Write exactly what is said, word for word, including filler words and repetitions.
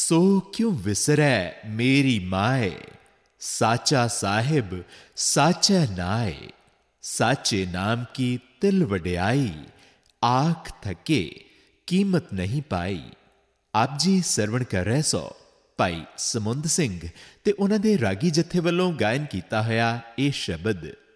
सो क्यों विसरै मेरी माए, साचा साहिब साचा नाए, साचे नाम की तिल वड्याई, आख थके कीमत नहीं पाई। आप जी सरवण कर रहे सो भाई ਸਮੁੰਦ ਸਿੰਘ ਤੇ ਉਹਨਾਂ ਦੇ ਰਾਗੀ ਜਥੇ ਵੱਲੋਂ ਗਾਇਨ ਕੀਤਾ ਹੋਇਆ ਇਹ ਸ਼ਬਦ